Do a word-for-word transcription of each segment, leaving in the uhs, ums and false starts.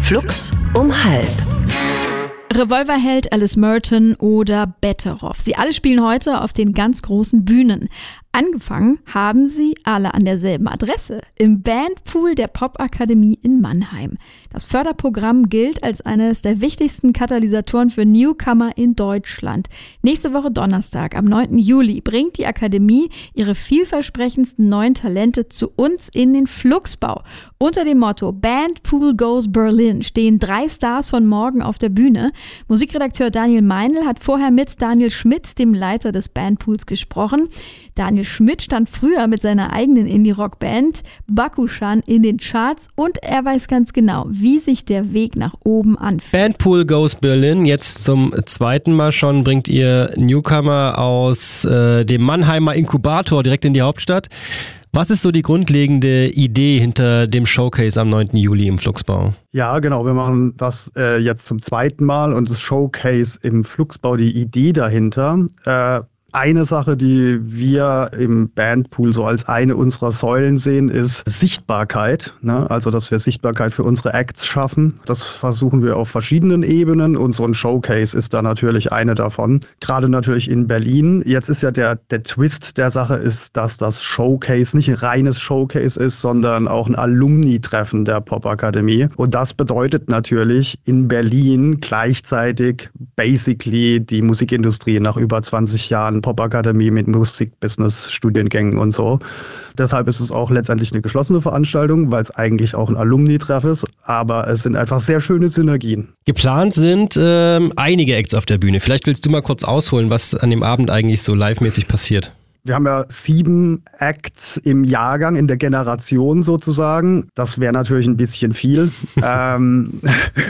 Flux um halb. Revolverheld, Alice Merton oder Betteroff. Sie alle spielen heute auf den ganz großen Bühnen. Angefangen haben sie alle an derselben Adresse, im Bandpool der Popakademie in Mannheim. Das Förderprogramm gilt als eines der wichtigsten Katalysatoren für Newcomer in Deutschland. Nächste Woche Donnerstag, am neunten Juli, bringt die Akademie ihre vielversprechendsten neuen Talente zu uns in den Fluxbau. Unter dem Motto Bandpool Goes Berlin stehen drei Stars von morgen auf der Bühne. Musikredakteur Daniel Meinl hat vorher mit Daniel Schmidt, dem Leiter des Bandpools, gesprochen. Daniel Schmidt stand früher mit seiner eigenen Indie-Rock-Band Bakushan in den Charts und er weiß ganz genau, wie sich der Weg nach oben anfühlt. Bandpool Goes Berlin, jetzt zum zweiten Mal schon, bringt ihr Newcomer aus äh, dem Mannheimer Inkubator direkt in die Hauptstadt. Was ist so die grundlegende Idee hinter dem Showcase am neunten Juli im Fluxbau? Ja, genau. Wir machen das äh, jetzt zum zweiten Mal und das Showcase im Fluxbau, die Idee dahinter. Äh, Eine Sache, die wir im Bandpool so als eine unserer Säulen sehen, ist Sichtbarkeit. Ne? Also, dass wir Sichtbarkeit für unsere Acts schaffen. Das versuchen wir auf verschiedenen Ebenen und so ein Showcase ist da natürlich eine davon. Gerade natürlich in Berlin. Jetzt ist ja der, der Twist der Sache ist, dass das Showcase nicht ein reines Showcase ist, sondern auch ein Alumni-Treffen der Popakademie. Und das bedeutet natürlich in Berlin gleichzeitig basically die Musikindustrie nach über zwanzig Jahren Popakademie mit Musikbusiness-Studiengängen und so. Deshalb ist es auch letztendlich eine geschlossene Veranstaltung, weil es eigentlich auch ein Alumni-Treff ist, aber es sind einfach sehr schöne Synergien. Geplant sind ähm, einige Acts auf der Bühne. Vielleicht willst du mal kurz ausholen, was an dem Abend eigentlich so live-mäßig passiert. Wir haben ja sieben Acts im Jahrgang, in der Generation sozusagen. Das wäre natürlich ein bisschen viel. ähm,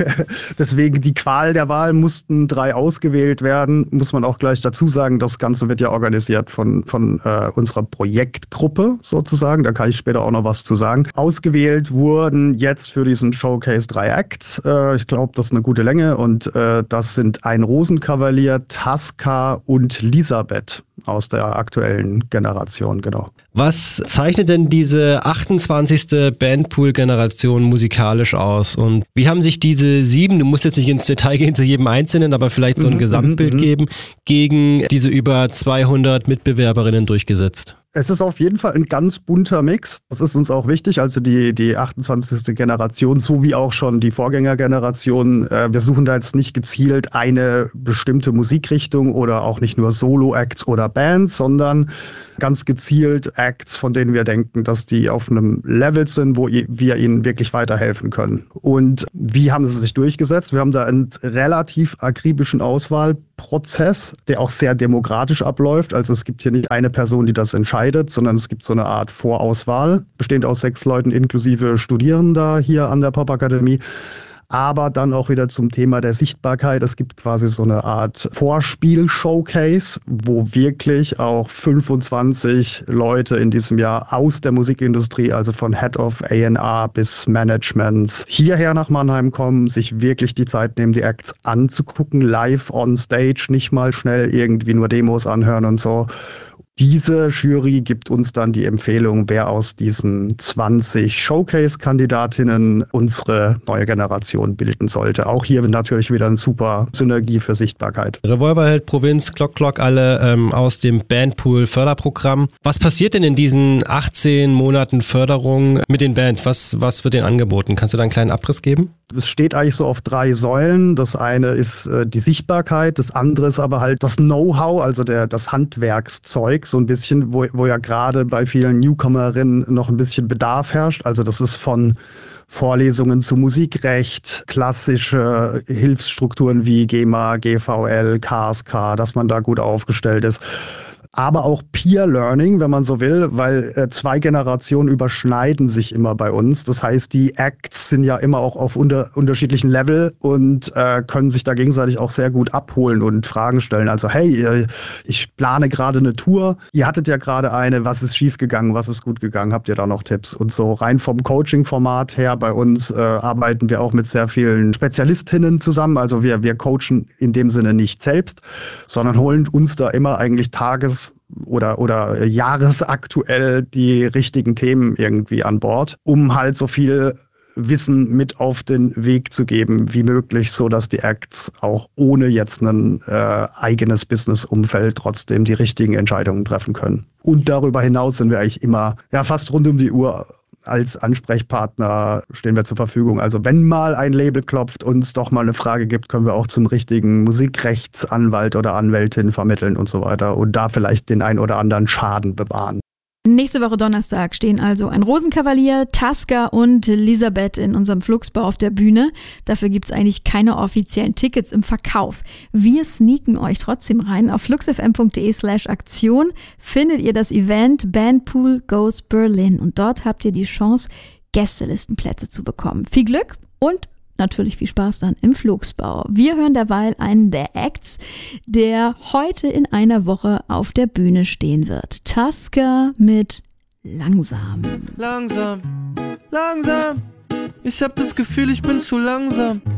deswegen die Qual der Wahl, mussten drei ausgewählt werden. Muss man auch gleich dazu sagen, das Ganze wird ja organisiert von, von äh, unserer Projektgruppe sozusagen. Da kann ich später auch noch was zu sagen. Ausgewählt wurden jetzt für diesen Showcase drei Acts. Äh, ich glaube, das ist eine gute Länge. Und äh, das sind ein Rosenkavalier, Tasca und Lisabeth aus der aktuellen Generation, genau. Was zeichnet denn diese achtundzwanzigste Bandpool-Generation musikalisch aus? Und wie haben sich diese sieben, du musst jetzt nicht ins Detail gehen zu jedem Einzelnen, aber vielleicht so ein mhm, Gesamtbild mhm. geben, gegen diese über zweihundert Mitbewerberinnen durchgesetzt? Es ist auf jeden Fall ein ganz bunter Mix. Das ist uns auch wichtig. Also die, die achtundzwanzigste Generation, so wie auch schon die Vorgängergeneration. Äh, wir suchen da jetzt nicht gezielt eine bestimmte Musikrichtung oder auch nicht nur Solo-Acts oder Bands, sondern ganz gezielt Acts, von denen wir denken, dass die auf einem Level sind, wo wir ihnen wirklich weiterhelfen können. Und wie haben sie sich durchgesetzt? Wir haben da einen relativ akribischen Auswahlprozess, der auch sehr demokratisch abläuft. Also es gibt hier nicht eine Person, die das entscheidet, sondern es gibt so eine Art Vorauswahl, bestehend aus sechs Leuten inklusive Studierender hier an der Popakademie. Aber dann auch wieder zum Thema der Sichtbarkeit. Es gibt quasi so eine Art Vorspiel-Showcase, wo wirklich auch fünfundzwanzig Leute in diesem Jahr aus der Musikindustrie, also von Head of A and R bis Managements, hierher nach Mannheim kommen, sich wirklich die Zeit nehmen, die Acts anzugucken, live on stage, nicht mal schnell irgendwie nur Demos anhören und so. Diese Jury gibt uns dann die Empfehlung, wer aus diesen zwanzig Showcase-Kandidatinnen unsere neue Generation bilden sollte. Auch hier natürlich wieder eine super Synergie für Sichtbarkeit. Revolverheld, Provinz, Clock Clock, alle ähm, aus dem Bandpool-Förderprogramm. Was passiert denn in diesen achtzehn Monaten Förderung mit den Bands? Was, was wird denen angeboten? Kannst du da einen kleinen Abriss geben? Es steht eigentlich so auf drei Säulen. Das eine ist äh, die Sichtbarkeit, das andere ist aber halt das Know-how, also der, das Handwerkszeug, so ein bisschen, wo, wo ja gerade bei vielen Newcomerinnen noch ein bisschen Bedarf herrscht. Also das ist von Vorlesungen zu Musikrecht, klassische Hilfsstrukturen wie GEMA, G V L, K S K, dass man da gut aufgestellt ist. Aber auch Peer Learning, wenn man so will, weil äh, zwei Generationen überschneiden sich immer bei uns. Das heißt, die Acts sind ja immer auch auf unter, unterschiedlichen Level und äh, können sich da gegenseitig auch sehr gut abholen und Fragen stellen. Also hey, ich plane gerade eine Tour, ihr hattet ja gerade eine, was ist schief gegangen, was ist gut gegangen, habt ihr da noch Tipps? Und so rein vom Coaching-Format her bei uns äh, arbeiten wir auch mit sehr vielen Spezialistinnen zusammen. Also wir, wir coachen in dem Sinne nicht selbst, sondern holen uns da immer eigentlich Tages- oder oder jahresaktuell die richtigen Themen irgendwie an Bord, um halt so viel Wissen mit auf den Weg zu geben, wie möglich, so dass die Acts auch ohne jetzt ein äh, eigenes Business-Umfeld trotzdem die richtigen Entscheidungen treffen können. Und darüber hinaus sind wir eigentlich immer ja fast rund um die Uhr als Ansprechpartner stehen wir zur Verfügung. Also wenn mal ein Label klopft und es doch mal eine Frage gibt, können wir auch zum richtigen Musikrechtsanwalt oder Anwältin vermitteln und so weiter und da vielleicht den ein oder anderen Schaden bewahren. Nächste Woche Donnerstag stehen also ein Rosenkavalier, Tusker und Elisabeth in unserem Flugsbau auf der Bühne. Dafür gibt es eigentlich keine offiziellen Tickets im Verkauf. Wir sneaken euch trotzdem rein. Auf fluxfm.de slash Aktion findet ihr das Event Bandpool Goes Berlin und dort habt ihr die Chance, Gästelistenplätze zu bekommen. Viel Glück und natürlich viel Spaß dann im Flugsbau. Wir hören derweil einen der Acts, der heute in einer Woche auf der Bühne stehen wird. Tusker mit Langsam. Langsam, langsam, ich hab das Gefühl, ich bin zu langsam.